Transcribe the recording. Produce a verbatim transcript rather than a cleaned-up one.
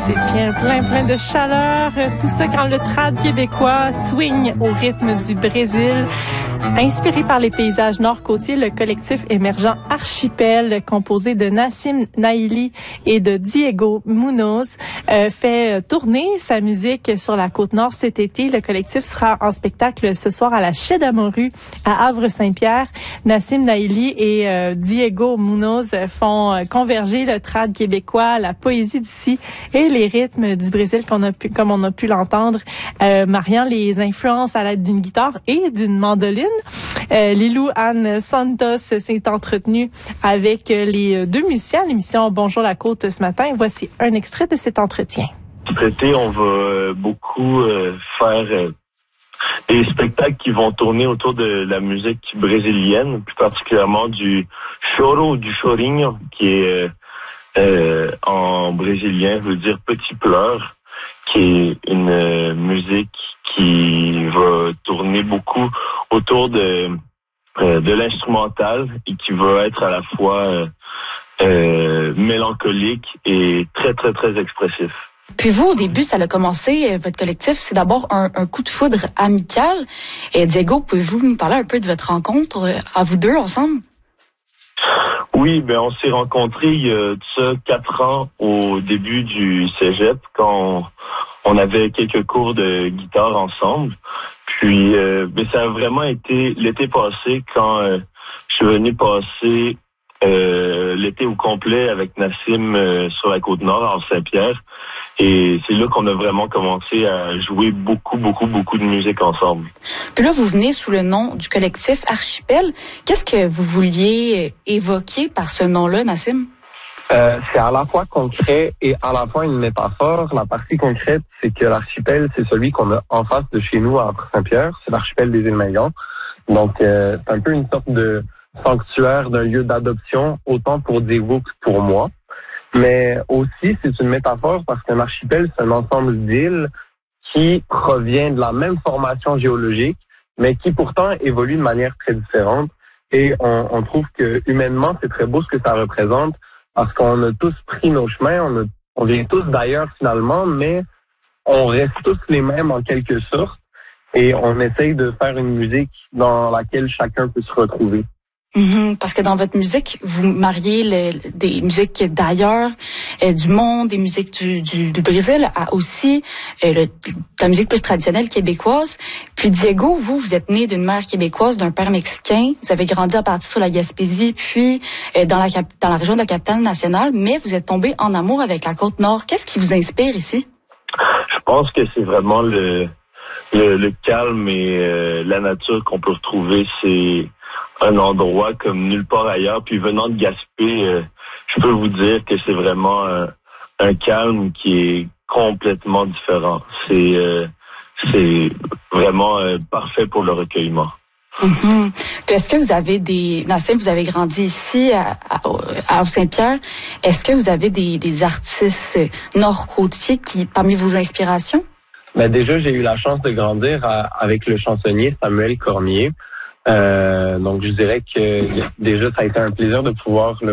c'est bien plein, plein de chaleur. Tout ça quand le trad québécois swing au rythme du Brésil. Inspiré par les paysages nord-côtiers, le collectif émergent Archipel, composé de Nassim Naili et de Diego Munoz, euh, fait tourner sa musique sur la Côte-Nord cet été. Le collectif sera en spectacle ce soir à la Chais d'Amoru à Havre-Saint-Pierre. Nassim Naili et euh, Diego Munoz font converger le trad québécois, la poésie d'ici et les rythmes du Brésil qu'on a pu, comme on a pu l'entendre, euh, mariant les influences à l'aide d'une guitare et d'une mandoline. Euh, Lilou Anne Santos s'est entretenue avec les deux musiciens à l'émission Bonjour la Côte ce matin. Voici un extrait de cet entretien. Cet été, on va beaucoup euh, faire euh, des spectacles qui vont tourner autour de la musique brésilienne, plus particulièrement du choro ou du chorinho, qui est euh, euh, en brésilien veut dire petit pleur, qui est une euh, musique qui va tourner beaucoup autour de euh, de l'instrumental et qui va être à la fois euh, euh, mélancolique et très très très expressif. Puis vous, au début, ça a commencé, votre collectif, c'est d'abord un, un coup de foudre amical. Et Diego, pouvez-vous nous parler un peu de votre rencontre à vous deux ensemble? Oui, ben on s'est rencontrés il y a de ça quatre ans au début du cégep quand on, on avait quelques cours de guitare ensemble. Puis euh, ben ça a vraiment été l'été passé quand euh, je suis venu passer euh, l'été au complet avec Nassim euh, sur la Côte-Nord, à Saint-Pierre. Et c'est là qu'on a vraiment commencé à jouer beaucoup, beaucoup, beaucoup de musique ensemble. Puis là, vous venez sous le nom du collectif Archipel. Qu'est-ce que vous vouliez évoquer par ce nom-là, Nassim? Euh, c'est à la fois concret et à la fois une métaphore. La partie concrète, c'est que l'archipel, c'est celui qu'on a en face de chez nous à Saint-Pierre. C'est l'archipel des îles Maillan. Donc, euh, c'est un peu une sorte de sanctuaire d'un lieu d'adoption, autant pour Diego que pour moi. Mais aussi, c'est une métaphore parce qu'un archipel, c'est un ensemble d'îles qui provient de la même formation géologique, mais qui pourtant évolue de manière très différente. Et on, on trouve que humainement, c'est très beau ce que ça représente parce qu'on a tous pris nos chemins, on, a, on vient tous d'ailleurs finalement, mais on reste tous les mêmes en quelque sorte. Et on essaye de faire une musique dans laquelle chacun peut se retrouver. Mm-hmm, parce que dans votre musique, vous mariez le, des musiques d'ailleurs, euh, du monde, des musiques du, du, du Brésil, à aussi euh, le, la musique plus traditionnelle québécoise. Puis Diego, vous, vous êtes né d'une mère québécoise, d'un père mexicain. Vous avez grandi à partir sur la Gaspésie, puis euh, dans la cap- dans la région de la capitale nationale, mais vous êtes tombé en amour avec la Côte-Nord. Qu'est-ce qui vous inspire ici? Je pense que c'est vraiment le le, le calme et euh, la nature qu'on peut retrouver. C'est un endroit comme nulle part ailleurs. Puis venant de Gaspé, euh, je peux vous dire que c'est vraiment un, un calme qui est complètement différent. C'est euh, c'est vraiment euh, parfait pour le recueillement. Mm-hmm. Puis est-ce que vous avez des... Nassim, vous avez grandi ici à, à, à Saint-Pierre. Est-ce que vous avez des, des artistes nord-côtiers qui, parmi vos inspirations? Ben déjà, j'ai eu la chance de grandir à, avec le chansonnier Samuel Cormier. Euh, donc, je dirais que déjà, ça a été un plaisir de pouvoir le